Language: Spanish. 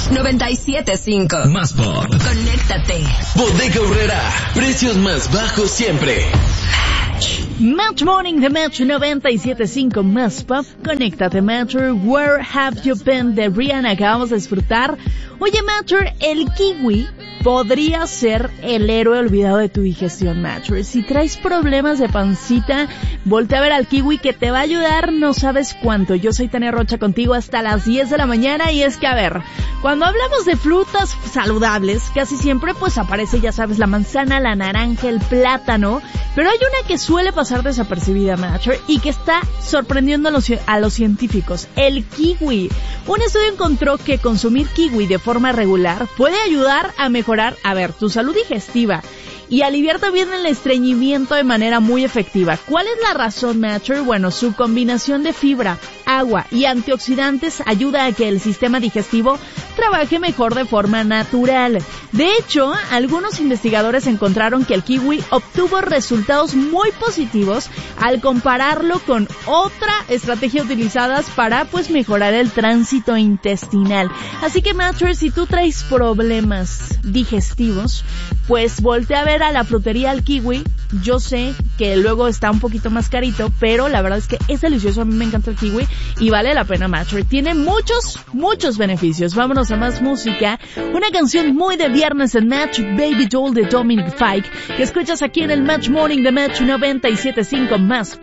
97.5. Más pop. Conéctate. Bodega Aurrera. Precios más bajos siempre. Match Morning de Match 97.5 Más Pop. Conéctate, Matcher. Where Have You Been de Rihanna acabamos de disfrutar. Oye, Matcher, el kiwi podría ser el héroe olvidado de tu digestión, Matcher. Si traes problemas de pancita, voltea a ver al kiwi que te va a ayudar, no sabes cuánto. Yo soy Tania Rocha contigo hasta las 10 de la mañana y es que, a ver, cuando hablamos de frutas saludables, casi siempre pues aparece, ya sabes, la manzana, la naranja, el plátano, pero hay una que suele pasar desapercibida, Matcher, y que está sorprendiendo a los científicos, el kiwi. Un estudio encontró que consumir kiwi de forma regular puede ayudar a mejorar, tu salud digestiva y aliviar también el estreñimiento de manera muy efectiva. ¿Cuál es la razón, Matcher? Bueno, su combinación de fibra, agua y antioxidantes ayuda a que el sistema digestivo trabaje mejor de forma natural. De hecho, algunos investigadores encontraron que el kiwi obtuvo resultados muy positivos al compararlo con otra estrategia utilizadas para pues mejorar el tránsito intestinal. Así que, Matcher, si tú traes problemas digestivos, pues voltea a ver a la frutería al kiwi. Yo sé que luego está un poquito más carito, pero la verdad es que es delicioso. A mí me encanta el kiwi y vale la pena, Matcher. Tiene muchos beneficios. Vámonos a más música. Una canción muy de viernes en Match, Baby Doll de Dominic Fike, que escuchas aquí en el Match Morning de Match 97.5 Más.